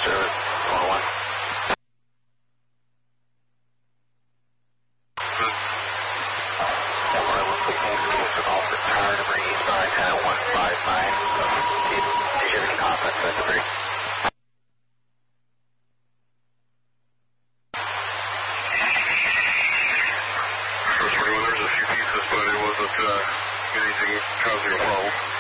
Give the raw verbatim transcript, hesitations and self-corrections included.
service, one oh one. one oh one, please make me a call for tower number eastbound antenna one five nine. Did you have any confidence in the debris? First twenty-one, there's a few pieces, but it wasn't uh, anything causing a problem.